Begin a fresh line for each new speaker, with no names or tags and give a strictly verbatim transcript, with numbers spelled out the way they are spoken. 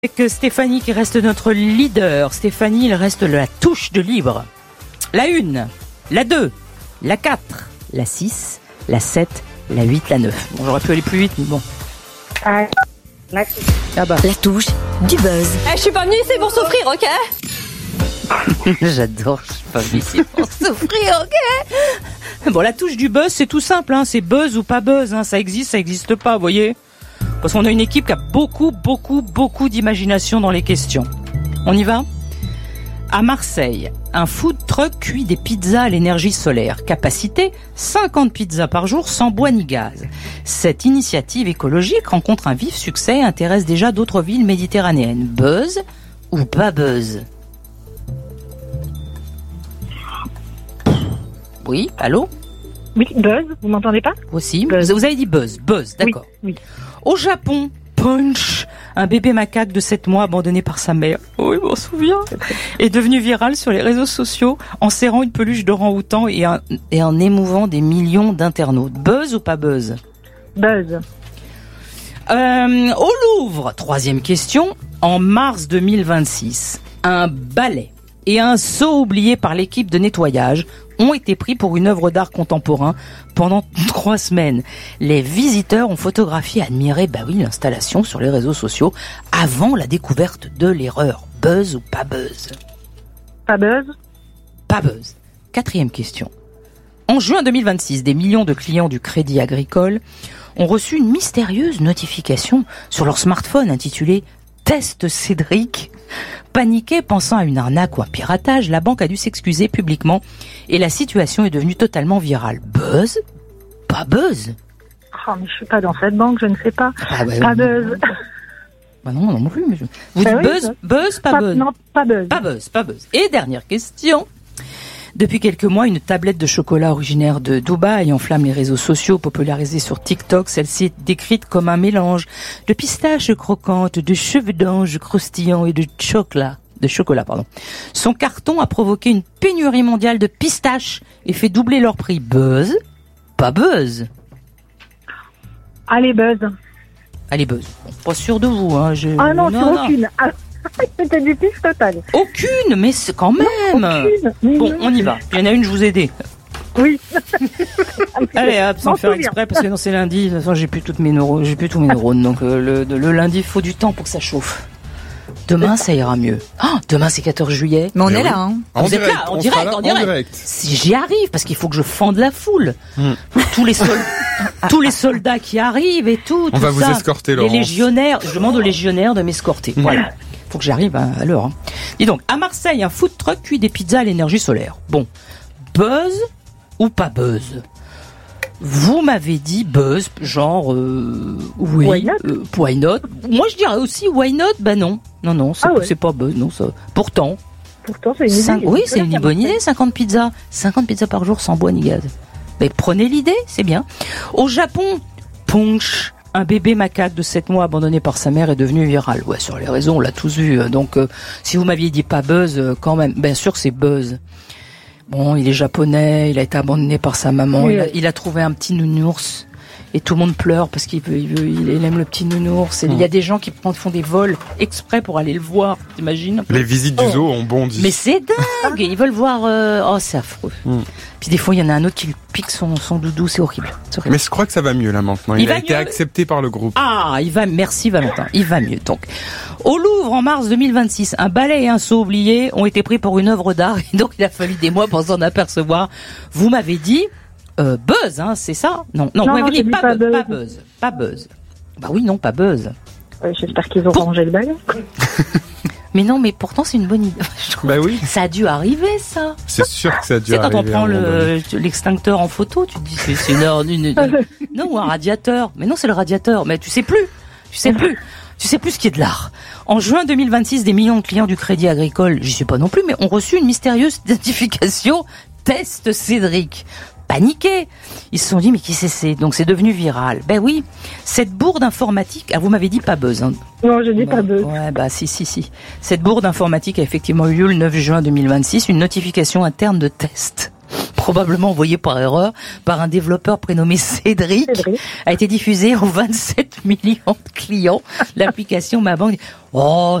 Avec Stéphanie qui reste notre leader. Stéphanie, il reste la touche de libre. La une, la deux, la quatre, la six, la sept, la huit, la neuf. Bon, j'aurais pu aller plus vite, mais bon.
Ah, la...
Ah bah.
La touche du buzz.
Eh, je suis pas venue ici pour souffrir, ok?
J'adore, je suis pas venue ici pour souffrir, ok? Bon, la touche du buzz, c'est tout simple, hein. C'est buzz ou pas buzz, hein. Ça existe, ça existe pas, vous voyez? Parce qu'on a une équipe qui a beaucoup, beaucoup, beaucoup d'imagination dans les questions. On y va ? À Marseille, un food truck cuit des pizzas à l'énergie solaire. Capacité, cinquante pizzas par jour sans bois ni gaz. Cette initiative écologique rencontre un vif succès et intéresse déjà d'autres villes méditerranéennes. Buzz ou pas buzz ? Oui, allô ?
Oui, buzz, vous m'entendez pas ?
Aussi.
Buzz.
Vous avez dit buzz, buzz, d'accord.
Oui, oui.
Au Japon, Punch, un bébé macaque de sept mois abandonné par sa mère, oui, je m'en souviens, est devenu viral sur les réseaux sociaux en serrant une peluche d'orang-outan et, un, et en émouvant des millions d'internautes. Buzz ou pas buzz ?
Buzz.
Euh, au Louvre, troisième question, en mars deux mille vingt-six, un balai et un seau oublié par l'équipe de nettoyage ont été pris pour une œuvre d'art contemporain pendant trois semaines. Les visiteurs ont photographié et admiré, bah oui, l'installation sur les réseaux sociaux avant la découverte de l'erreur. Buzz ou pas buzz ?
Pas buzz.
Pas buzz. Quatrième question. En juin deux mille vingt-six, des millions de clients du Crédit Agricole ont reçu une mystérieuse notification sur leur smartphone intitulée « Test Cédric ». Paniquée, pensant à une arnaque ou un piratage, la banque a dû s'excuser publiquement et la situation est devenue totalement virale. Buzz ? Pas buzz ?
Oh, mais je suis pas dans cette banque, je ne sais pas.
Ah bah,
Pas
euh,
buzz.
Bah non, non plus. Mais je... Vous
Bah
dites
oui,
buzz,
ça.
buzz, pas,
Pas-
buzz.
Non, pas buzz.
Pas buzz, pas buzz. Et dernière question. Depuis quelques mois, une tablette de chocolat originaire de Dubaï enflamme les réseaux sociaux. Popularisée sur TikTok, celle-ci est décrite comme un mélange de pistaches croquantes, de cheveux d'ange croustillants et de chocolat. De chocolat, pardon. Son carton a provoqué une pénurie mondiale de pistaches et fait doubler leur prix. Buzz ? Pas buzz ?
Allez, buzz.
Allez, buzz. Bon, pas sûr de vous, hein. Je...
Ah non, sur
non.
aucune. Ah, c'était du pif total.
Aucune, mais c'est quand même.
Aucune. Oui,
Bon,
non.
on y va. Il y en a une, je vous ai aidé.
Oui.
Allez, hop, sans
M'en
faire
souviens.
exprès, parce que non, c'est lundi. De toute façon, j'ai plus toutes mes neurones, j'ai plus tous mes neurones. Donc, euh, le, le lundi, il faut du temps pour que ça chauffe. Demain, ça ira mieux. Oh, demain, c'est quatorze juillet.
Mais on
Mais
est
oui.
là, hein.
En
Vous êtes
direct,
là, en
on
direct,
sera là
en direct. Si j'y arrive, parce qu'il faut que je fende la foule.
Hmm.
Tous les soldats, tous les soldats qui arrivent et tout.
On
tout
va vous
ça.
escorter,
Les
Laurence.
légionnaires, je demande aux légionnaires de m'escorter.
Hmm.
Voilà. Faut que j'arrive à, à l'heure. Hein. Dis donc, à Marseille, un food truck cuit des pizzas à l'énergie solaire. Bon, buzz ou pas buzz ? Vous m'avez dit buzz, genre euh, oui,
Why not
euh, why not ? Moi je dirais aussi why not ? Bah non, non non, c'est,
Ah ouais.
c'est pas buzz, non ça. Pourtant,
Pourtant, c'est une
cinq-
idée.
oui c'est une
Voilà,
bonne
ça
idée, cinquante pizzas, cinquante pizzas par jour sans bois ni gaz. Mais prenez l'idée, c'est bien. Au Japon, Punch, un bébé macaque de sept mois abandonné par sa mère est devenu viral. Ouais, sur les réseaux, on l'a tous vu. Donc, euh, si vous m'aviez dit pas buzz, euh, quand même, bien sûr que c'est buzz. Bon, il est japonais, il a été abandonné par sa maman,
Oui,
il, a,
oui.
il a trouvé un petit nounours. Et tout le monde pleure parce qu'il veut, il veut, il aime le petit nounours. Et il y a des gens qui prennent- font des vols exprès pour aller le voir, t'imagines ?
Les visites du zoo ont bondi.
Mais c'est dingue, ils veulent voir. euh, Oh, c'est affreux.
Mm.
Puis des fois, il y en a un autre qui lui pique son, son doudou, c'est horrible. C'est horrible.
Mais je crois que ça va mieux là maintenant.
Il
Il, a
va
été
mieux
accepté par le groupe.
Ah, il va. Merci Valentin, il va mieux. Donc, au Louvre en mars deux mille vingt-six, un balai et un seau oubliés ont été pris pour une œuvre d'art. Et donc, il a fallu des mois pour s'en apercevoir. Vous m'avez dit euh, buzz, hein, c'est ça ? Non, non,
Non,
vous
non,
m'avez
j'ai
dit
dit
pas,
pas
buzz, pas
buzz.
buzz, pas buzz. Bah oui, non, pas buzz.
Ouais, j'espère qu'ils ont
Pour-
rangé le balai.
Mais non, mais pourtant c'est une bonne idée. Je trouve.
Bah oui,
Ça a dû arriver, ça.
c'est sûr que ça a dû
Tu sais, quand on
arriver à
prend
un moment donné.
le, l'extincteur en photo, tu te dis c'est, c'est une, heure- une, une- non, ou un radiateur. Mais non, c'est le radiateur. Mais tu sais plus. Tu sais plus. Tu sais plus ce qui est de l'art. En juin deux mille vingt-six, des millions de clients du Crédit Agricole, j'y suis pas non plus, mais ont reçu une mystérieuse identification Test Cédric. Paniqués. Ils se sont dit, mais qui c'est, c'est? Donc c'est devenu viral. Ben oui. Cette bourde informatique, ah, vous m'avez dit pas buzz, hein.
Non, je dis
Bah,
pas buzz.
Ouais, bah si, si, si. Cette bourde informatique a effectivement eu lieu le neuf juin deux mille vingt-six, une notification interne de test. probablement envoyé par erreur par un développeur prénommé Cédric,
Cédric.
a été diffusé aux vingt-sept millions de clients. L'application Ma Banque. Oh,